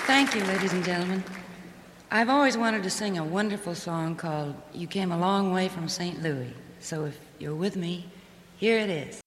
Thank you, ladies and gentlemen. I've always wanted to sing a wonderful song called You Came a Long Way from St. Louis. So if you're with me, here it is.